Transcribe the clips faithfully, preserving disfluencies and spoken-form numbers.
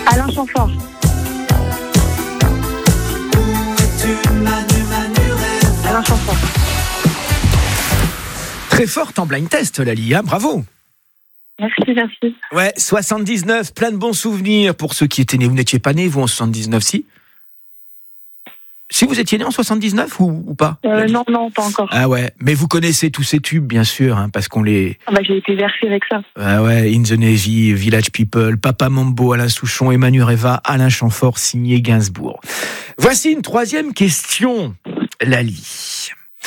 Alain Chamfort. Alain Chamfort. Très forte en blind test, Lali, hein, bravo. Merci, merci. Ouais, soixante-dix-neuf, plein de bons souvenirs pour ceux qui étaient nés. Vous n'étiez pas nés, vous, en soixante-dix-neuf, si Si vous étiez né en soixante-dix-neuf ou, ou pas Euh, non, non, pas encore. Ah ouais, mais vous connaissez tous ces tubes, bien sûr, hein, parce qu'on les... Ah bah, j'ai été versée avec ça. Ah ouais, In the Navy, Village People, Papa Mambo, Alain Souchon, Emmanuel Reva, Alain Chamfort, signé Gainsbourg. Voici une troisième question, Lali.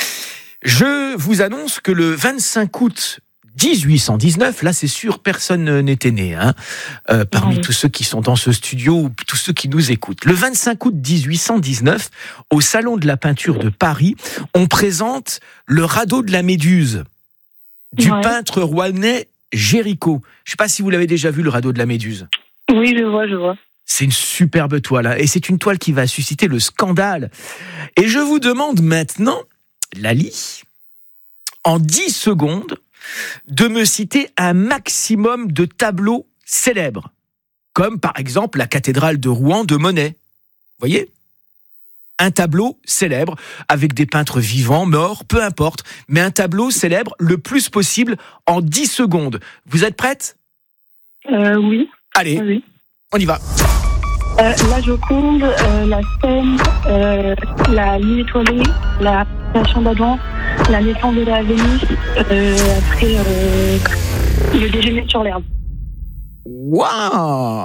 Je vous annonce que le vingt-cinq août dix-huit cent dix-neuf, là c'est sûr, personne n'était né, hein, euh, parmi Oui. tous ceux qui sont dans ce studio ou tous ceux qui nous écoutent. Le vingt-cinq août dix-huit cent dix-neuf, au Salon de la peinture de Paris, on présente le radeau de la Méduse du Ouais. peintre rouennais Géricault. Je ne sais pas si vous l'avez déjà vu, le radeau de la Méduse. Oui, je vois, je vois. C'est une superbe toile, hein, et c'est une toile qui va susciter le scandale. Et je vous demande maintenant, Lali, en dix secondes, de me citer un maximum de tableaux célèbres, comme par exemple la cathédrale de Rouen de Monet. Vous voyez ? Un tableau célèbre, avec des peintres vivants, morts, peu importe, mais un tableau célèbre le plus possible en dix secondes. Vous êtes prête ? Euh, oui. Allez, Oui. on y va. Euh, la Joconde, euh, la Seine, euh, la Nuit étoilée, la Passion d'Adam, la naissance de la Vénus, euh, après euh, le déjeuner sur l'herbe. Waouh !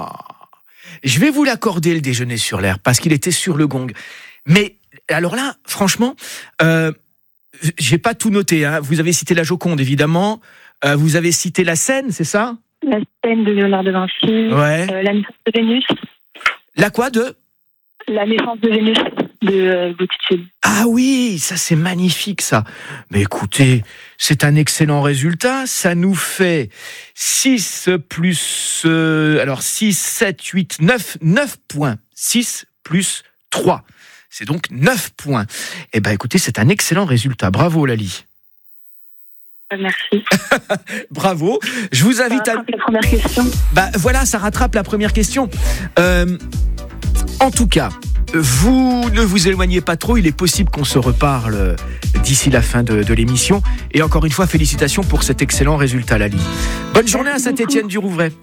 Je vais vous l'accorder, le déjeuner sur l'herbe, parce qu'il était sur le gong. Mais alors là, franchement, euh, j'ai pas tout noté, hein. Vous avez cité la Joconde, évidemment. Euh, vous avez cité la Seine, c'est ça ? La Seine de Léonard de Vinci, Ouais. euh, la naissance de Vénus, La quoi de ? la naissance de Vénus de euh, Botticelli. Ah oui, ça c'est magnifique ça. Mais écoutez, c'est un excellent résultat. Ça nous fait six plus... Euh, alors six, sept, huit, neuf, neuf points. six plus trois. C'est donc neuf points. Eh bien écoutez, c'est un excellent résultat. Bravo Lali. Euh, Merci. Bravo. Je vous invite à... La première question. Bah voilà, ça rattrape la première question. Euh, en tout cas, vous ne vous éloignez pas trop. Il est possible qu'on se reparle d'ici la fin de, de l'émission. Et encore une fois, félicitations pour cet excellent résultat, Lali. Bonne journée Merci à Saint-Étienne-du-Rouvray.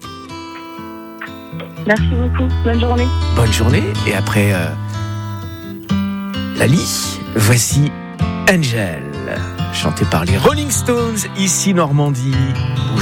Merci beaucoup. Bonne journée. Bonne journée. Et après euh, Lali, voici Angel, chanté par les Rolling Stones, ici Normandie.